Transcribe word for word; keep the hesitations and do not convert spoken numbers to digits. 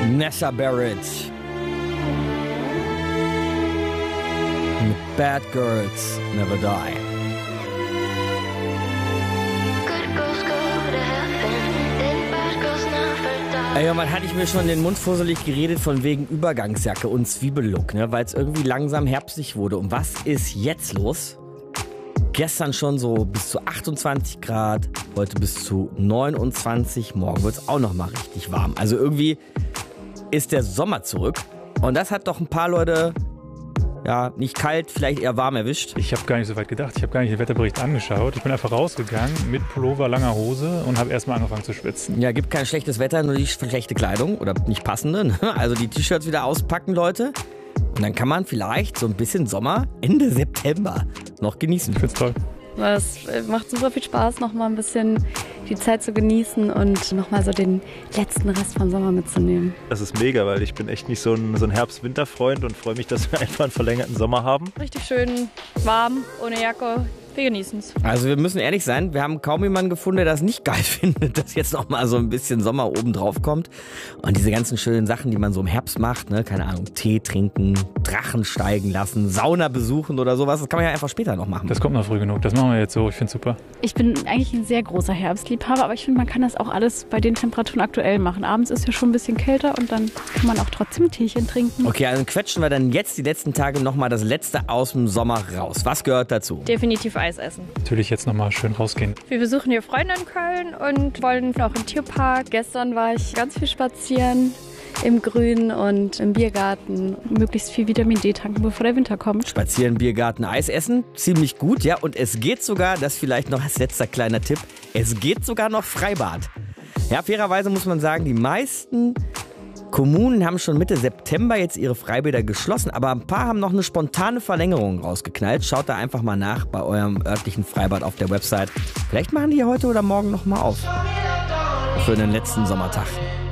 Nessa Barrett. Mit Bad Girls Never Die. Ey, man hatte ich mir schon den Mund fusselig geredet von wegen Übergangsjacke und Zwiebellook, ne, weil es irgendwie langsam herbstlich wurde. Und was ist jetzt los? Gestern schon so bis zu achtundzwanzig Grad, heute bis zu neunundzwanzig, morgen wird es auch noch mal richtig warm. Also irgendwie ist der Sommer zurück und das hat doch ein paar Leute, ja, nicht kalt, vielleicht eher warm erwischt. Ich habe gar nicht so weit gedacht, ich habe gar nicht den Wetterbericht angeschaut. Ich bin einfach rausgegangen mit Pullover, langer Hose und habe erstmal angefangen zu schwitzen. Ja, gibt kein schlechtes Wetter, nur die schlechte Kleidung oder nicht passende. Ne? Also die T-Shirts wieder auspacken, Leute. Und dann kann man vielleicht so ein bisschen Sommer Ende September noch genießen. Ich find's toll. Es macht super viel Spaß, nochmal ein bisschen die Zeit zu genießen und nochmal so den letzten Rest vom Sommer mitzunehmen. Das ist mega, weil ich bin echt nicht so ein, so ein Herbst-Winter-Freund und freue mich, dass wir einfach einen verlängerten Sommer haben. Richtig schön warm, ohne Jacke. Wir genießen es. Also wir müssen ehrlich sein, wir haben kaum jemanden gefunden, der das nicht geil findet, dass jetzt noch mal so ein bisschen Sommer oben drauf kommt. Und diese ganzen schönen Sachen, die man so im Herbst macht, ne, keine Ahnung, Tee trinken, Drachen steigen lassen, Sauna besuchen oder sowas, das kann man ja einfach später noch machen. Das kommt noch früh genug, das machen wir jetzt so, ich find's super. Ich bin eigentlich ein sehr großer Herbstliebhaber, aber ich finde, man kann das auch alles bei den Temperaturen aktuell machen. Abends ist ja schon ein bisschen kälter und dann kann man auch trotzdem ein Teechen trinken. Okay, also quetschen wir dann jetzt die letzten Tage noch mal das Letzte aus dem Sommer raus. Was gehört dazu? Definitiv Eis essen. Natürlich jetzt nochmal schön rausgehen. Wir besuchen hier Freunde in Köln und wollen auch im Tierpark. Gestern war ich ganz viel spazieren im Grün und im Biergarten. Möglichst viel Vitamin D tanken, bevor der Winter kommt. Spazieren, Biergarten, Eis essen, ziemlich gut, ja. Und es geht sogar, das vielleicht noch als letzter kleiner Tipp, es geht sogar noch Freibad. Ja, fairerweise muss man sagen, die meisten Kommunen haben schon Mitte September jetzt ihre Freibäder geschlossen, aber ein paar haben noch eine spontane Verlängerung rausgeknallt. Schaut da einfach mal nach bei eurem örtlichen Freibad auf der Website. Vielleicht machen die ja heute oder morgen noch mal auf. Für den letzten Sommertag.